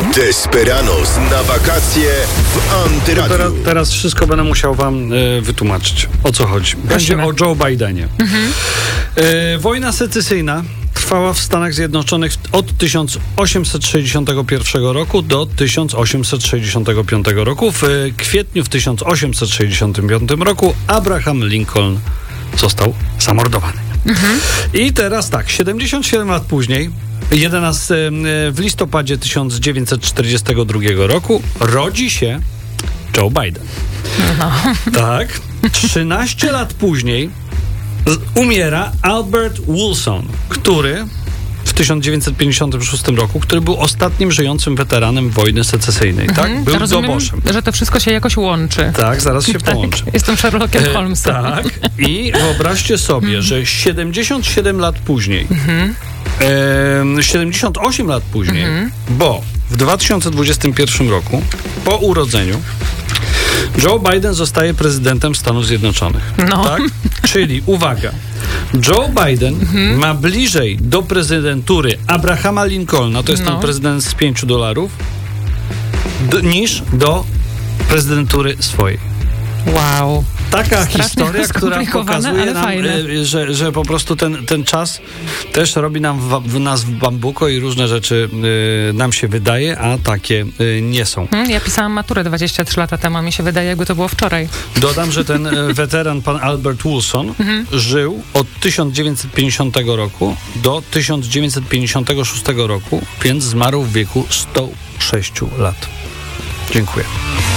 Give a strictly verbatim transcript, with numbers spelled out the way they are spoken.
Desperados na wakacje w Antyradiu. Teraz, teraz wszystko będę musiał wam y, wytłumaczyć, o co chodzi. Będzie o Joe Bidenie. Mhm. Y, wojna secesyjna trwała w Stanach Zjednoczonych od tysiąc osiemset sześćdziesiątego pierwszego roku do tysiąc osiemset sześćdziesiątego piątego roku. W y, kwietniu w tysiąc osiemset sześćdziesiątym piątym roku Abraham Lincoln został zamordowany. Mhm. I teraz tak, siedemdziesiąt siedem lat później, jedenastego w listopadzie tysiąc dziewięćset czterdziestego drugiego roku rodzi się Joe Biden. No. Tak. trzynaście lat później umiera Albert Wilson, który w tysiąc dziewięćset pięćdziesiątym szóstym roku, który był ostatnim żyjącym weteranem wojny secesyjnej. Mhm. Tak? Był Rozumiem, doboszem. Że to wszystko się jakoś łączy. Tak, zaraz się tak, połączy. Jestem Sherlockiem e, Holmesem. Tak. I wyobraźcie sobie, mhm. że siedemdziesiąt siedem lat później, mhm. e, siedemdziesiąt osiem lat później, mhm. bo w dwa tysiące dwudziestym pierwszym roku, po urodzeniu, Joe Biden zostaje prezydentem Stanów Zjednoczonych. No. Tak? Czyli, uwaga, Joe Biden mhm. ma bliżej do prezydentury Abrahama Lincolna, to jest no. ten prezydent z pięciu dolarów, d- niż do prezydentury swojej. Wow. Taka historia, która pokazuje nam, e, że, że po prostu ten, ten czas też robi nam w, w nas w bambuko i różne rzeczy e, nam się wydaje, a takie e, nie są. Hmm, ja pisałam maturę dwadzieścia trzy lata temu, a mi się wydaje, jakby to było wczoraj. Dodam, że ten e, weteran, pan Albert Wilson, mhm. żył od tysiąc dziewięćset pięćdziesiątego roku do tysiąc dziewięćset pięćdziesiątego szóstego roku, więc zmarł w wieku stu sześciu lat. Dziękuję.